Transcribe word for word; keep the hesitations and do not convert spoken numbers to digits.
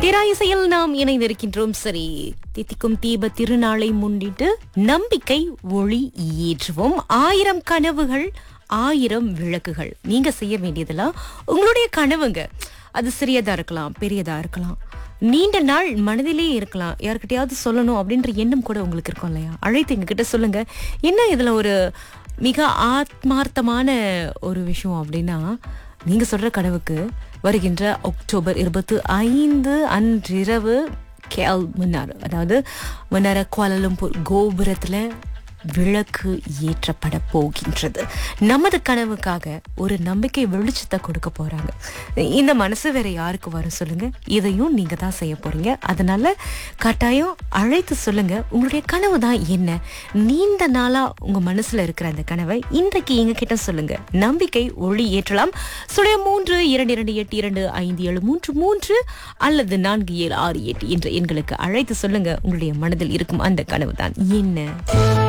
திராயிசையில் நாம் இணைந்திருக்கின்றோம். சரி, தித்திக்கும் தீப திருநாளை முன்னிட்டு நம்பிக்கை ஒளி ஏற்றுவோம். ஆயிரம் கனவுகள், ஆயிரம் விளக்குகள். நீங்க செய்ய வேண்டியதெல்லாம் உங்களுடைய கனவுங்க. அது சிறியதா இருக்கலாம், பெரியதா இருக்கலாம், நீண்ட நாள் மனதிலே இருக்கலாம். யார்கிட்டயாவது சொல்லணும் அப்படின்ற எண்ணம் கூட உங்களுக்கு இருக்கும் இல்லையா? அழைத்து எங்க கிட்ட சொல்லுங்க. என்ன இதுல ஒரு மிக ஆத்மார்த்தமான ஒரு விஷயம் அப்படின்னா, நீங்க சொல்ற கனவுக்கு வருகின்ற அக்டோபர் இருபத்தி ஐந்து அன்றிரவு கேல் முன்னார், அதாவது முன்னார குவாலலம்பூர் கோபுரத்துல விளக்கு ஏற்றப்பட போகின்றது. நமது கனவுக்காக ஒரு நம்பிக்கை வெளிச்சத்தை கொடுக்க போறாங்க. இந்த மனசு வேற யாருக்கு வரும் சொல்லுங்க? இதையும் நீங்க தான் செய்ய போறீங்க. அதனால கட்டாயம் அழைத்து சொல்லுங்க, உங்களுடைய கனவு தான் என்ன? நீண்ட நாளா உங்க மனசுல இருக்கிற அந்த கனவை இன்றைக்கு எங்க கிட்ட சொல்லுங்க. நம்பிக்கை ஒளி ஏற்றலாம். சுழிய மூன்று இரண்டு இரண்டு எட்டு இரண்டு ஐந்து ஏழு மூன்று மூன்று அல்லது நான்கு ஏழு ஆறு எட்டு என்ற எண்களுக்கு அழைத்து சொல்லுங்க, உங்களுடைய மனதில் இருக்கும் அந்த கனவு தான் என்ன.